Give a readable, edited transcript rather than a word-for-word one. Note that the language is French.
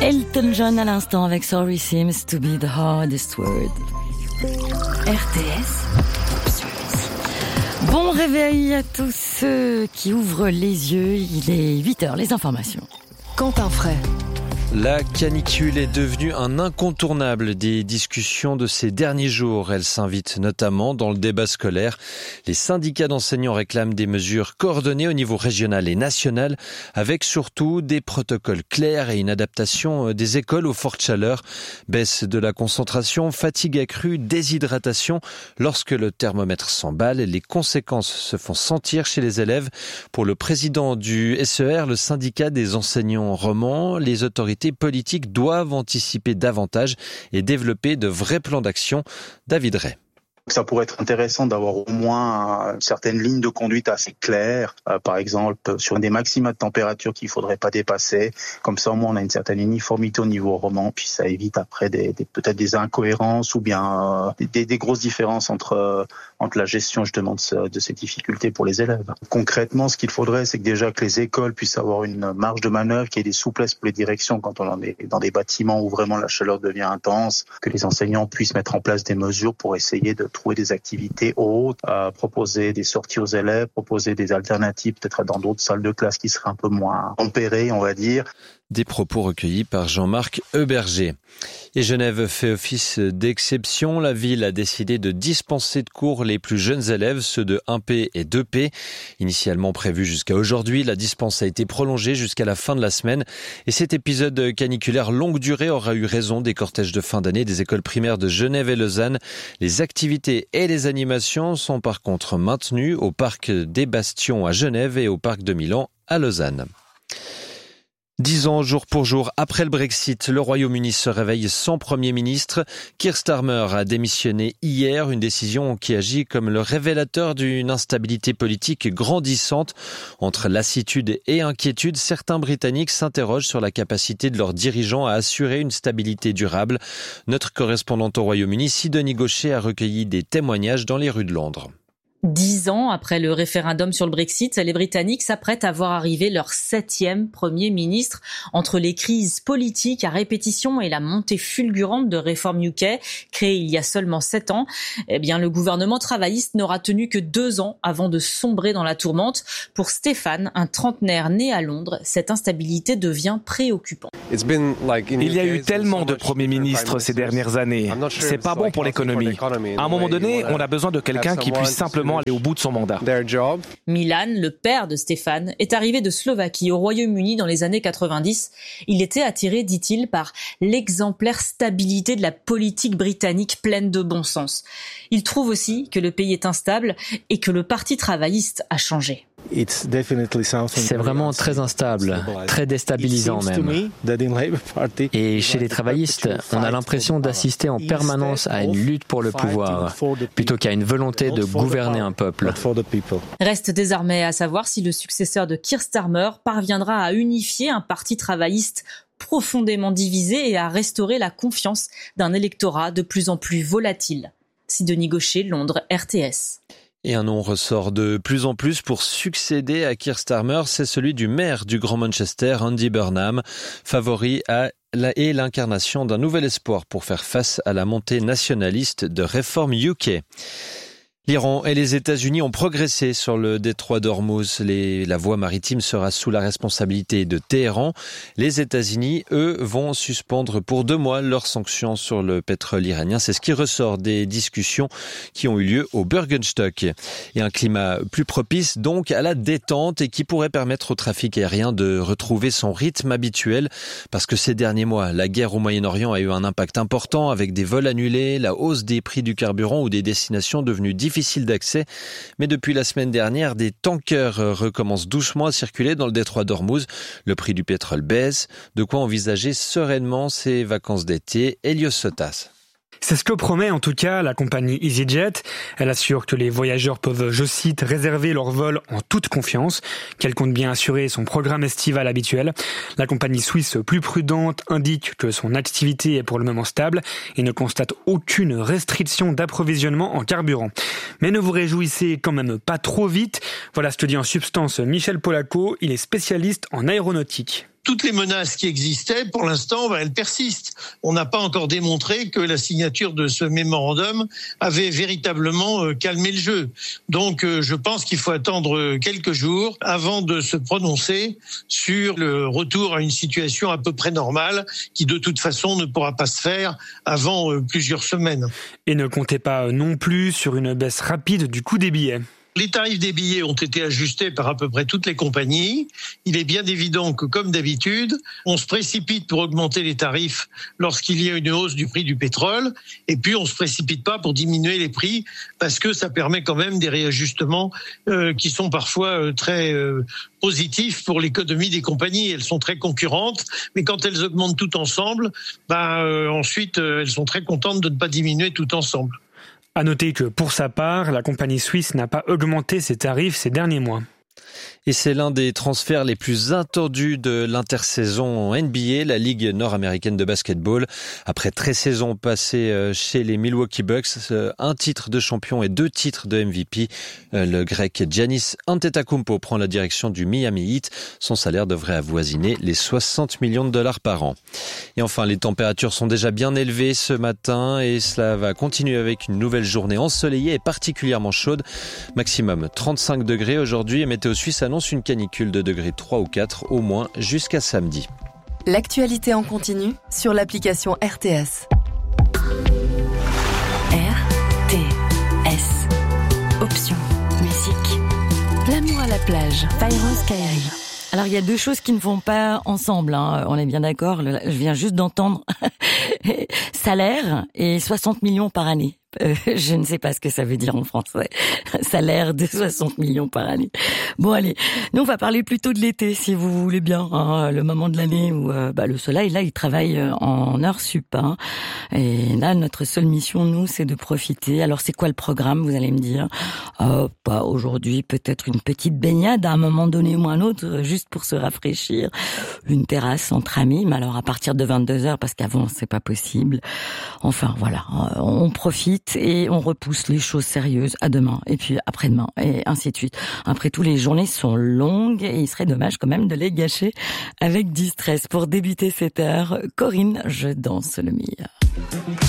Elton John à l'instant avec Sorry Seems to be the hardest word. RTS. Bon réveil à tous ceux qui ouvrent les yeux. Il est 8h, les informations. Quentin Fray. La canicule est devenue un incontournable des discussions de ces derniers jours. Elle s'invite notamment dans le débat scolaire. Les syndicats d'enseignants réclament des mesures coordonnées au niveau régional et national, avec surtout des protocoles clairs et une adaptation des écoles aux fortes chaleurs. Baisse de la concentration, fatigue accrue, déshydratation. Lorsque le thermomètre s'emballe, les conséquences se font sentir chez les élèves. Pour le président du SER, le syndicat des enseignants romans, les autorités politiques doivent anticiper davantage et développer de vrais plans d'action. David Ray. Ça pourrait être intéressant d'avoir au moins certaines lignes de conduite assez claires, par exemple sur des maxima de température qu'il ne faudrait pas dépasser. Comme ça, au moins, on a une certaine uniformité au niveau roman, puis ça évite après peut-être des incohérences ou bien des grosses différences entre la gestion justement de ces difficultés pour les élèves. Concrètement, ce qu'il faudrait, c'est que les écoles puissent avoir une marge de manœuvre, qu'il y ait des souplesses pour les directions quand on est dans des bâtiments où vraiment la chaleur devient intense, que les enseignants puissent mettre en place des mesures pour essayer de trouver des activités hautes, proposer des sorties aux élèves, proposer des alternatives peut-être dans d'autres salles de classe qui seraient un peu moins tempérées, on va dire. Des propos recueillis par Jean-Marc Heuberger. Et Genève fait office d'exception. La ville a décidé de dispenser de cours les plus jeunes élèves, ceux de 1P et 2P. Initialement prévu jusqu'à aujourd'hui, la dispense a été prolongée jusqu'à la fin de la semaine. Et cet épisode caniculaire longue durée aura eu raison des cortèges de fin d'année des écoles primaires de Genève et Lausanne. Les activités et les animations sont par contre maintenues au parc des Bastions à Genève et au parc de Milan à Lausanne. 10 ans jour pour jour après le Brexit, le Royaume-Uni se réveille sans Premier ministre. Keir Starmer a démissionné hier, une décision qui agit comme le révélateur d'une instabilité politique grandissante. Entre lassitude et inquiétude, certains Britanniques s'interrogent sur la capacité de leurs dirigeants à assurer une stabilité durable. Notre correspondante au Royaume-Uni, Sidonie Gaucher, a recueilli des témoignages dans les rues de Londres. 10 ans après le référendum sur le Brexit, les Britanniques s'apprêtent à voir arriver leur 7e Premier ministre. Entre les crises politiques à répétition et la montée fulgurante de Reform UK, créée il y a seulement 7 ans, le gouvernement travailliste n'aura tenu que 2 ans avant de sombrer dans la tourmente. Pour Stéphane, un trentenaire né à Londres, cette instabilité devient préoccupante. Il y a eu tellement de premiers ministres ces dernières années. C'est pas bon pour l'économie. À un moment donné, on a besoin de quelqu'un qui puisse simplement aller au bout de son mandat. Milan, le père de Stéphane, est arrivé de Slovaquie au Royaume-Uni dans les années 90. Il était attiré, dit-il, par l'exemplaire stabilité de la politique britannique pleine de bon sens. Il trouve aussi que le pays est instable et que le parti travailliste a changé. C'est vraiment très instable, très déstabilisant même. Et chez les travaillistes, on a l'impression d'assister en permanence à une lutte pour le pouvoir, plutôt qu'à une volonté de gouverner un peuple. Reste désormais à savoir si le successeur de Keir Starmer parviendra à unifier un parti travailliste profondément divisé et à restaurer la confiance d'un électorat de plus en plus volatile. Sidonie Gaucher, Londres, RTS. Et un nom ressort de plus en plus pour succéder à Keir Starmer, c'est celui du maire du Grand Manchester, Andy Burnham, favori et l'incarnation d'un nouvel espoir pour faire face à la montée nationaliste de Reform UK. L'Iran et les États-Unis ont progressé sur le détroit d'Ormuz. La voie maritime sera sous la responsabilité de Téhéran. Les États-Unis, eux, vont suspendre pour 2 mois leurs sanctions sur le pétrole iranien. C'est ce qui ressort des discussions qui ont eu lieu au Bürgenstock. Et un climat plus propice donc à la détente et qui pourrait permettre au trafic aérien de retrouver son rythme habituel. Parce que ces derniers mois, la guerre au Moyen-Orient a eu un impact important avec des vols annulés, la hausse des prix du carburant ou des destinations devenues difficiles d'accès, mais depuis la semaine dernière, des tankers recommencent doucement à circuler dans le détroit d'Ormuz. Le prix du pétrole baisse, de quoi envisager sereinement ses vacances d'été. Elios Sotas. C'est ce que promet en tout cas la compagnie EasyJet. Elle assure que les voyageurs peuvent, je cite, réserver leur vol en toute confiance, qu'elle compte bien assurer son programme estival habituel. La compagnie suisse plus prudente indique que son activité est pour le moment stable et ne constate aucune restriction d'approvisionnement en carburant. Mais ne vous réjouissez quand même pas trop vite. Voilà ce que dit en substance Michel Polaco, il est spécialiste en aéronautique. toutes les menaces qui existaient, pour l'instant, elles persistent. On n'a pas encore démontré que la signature de ce mémorandum avait véritablement calmé le jeu. Donc, je pense qu'il faut attendre quelques jours avant de se prononcer sur le retour à une situation à peu près normale, qui de toute façon ne pourra pas se faire avant plusieurs semaines. Et ne comptez pas non plus sur une baisse rapide du coût des billets. Les tarifs des billets ont été ajustés par à peu près toutes les compagnies. Il est bien évident que, comme d'habitude, on se précipite pour augmenter les tarifs lorsqu'il y a une hausse du prix du pétrole. Et puis, on se précipite pas pour diminuer les prix parce que ça permet quand même des réajustements qui sont parfois très positifs pour l'économie des compagnies. Elles sont très concurrentes, mais quand elles augmentent tout ensemble, ensuite, elles sont très contentes de ne pas diminuer tout ensemble. À noter que pour sa part, la compagnie suisse n'a pas augmenté ses tarifs ces derniers mois. Et c'est l'un des transferts les plus attendus de l'intersaison NBA, la Ligue nord-américaine de basketball. Après 13 saisons passées chez les Milwaukee Bucks, un titre de champion et 2 titres de MVP, le grec Giannis Antetokounmpo prend la direction du Miami Heat. Son salaire devrait avoisiner les 60 millions de dollars par an. Et enfin, les températures sont déjà bien élevées ce matin et cela va continuer avec une nouvelle journée ensoleillée et particulièrement chaude. Maximum 35 degrés aujourd'hui et Météo Suisse annonce une canicule de degrés 3 ou 4 au moins jusqu'à samedi. L'actualité en continu sur l'application RTS. RTS. Option. Musique. L'amour à la plage. Fayrouz Kairi. Alors, il y a 2 choses qui ne vont pas ensemble, hein. On est bien d'accord. Je viens juste d'entendre salaire et 60 millions par année. Je ne sais pas ce que ça veut dire en français. Salaire de 60 millions par année. Bon, allez. Nous, on va parler plutôt de l'été, si vous voulez bien, hein, le moment de l'année où le soleil, là, il travaille en heures sup. Hein. Et là, notre seule mission, nous, c'est de profiter. Alors, c'est quoi le programme, vous allez me dire? Aujourd'hui, peut-être une petite baignade à un moment donné ou un autre, juste pour se rafraîchir. Une terrasse entre amis, mais alors à partir de 22h, parce qu'avant, c'est pas possible. Enfin, voilà, on profite. Et on repousse les choses sérieuses à demain, et puis après-demain, et ainsi de suite. Après tout, les journées sont longues, et il serait dommage quand même de les gâcher avec distress. Pour débuter cette heure, Corinne, je danse le meilleur.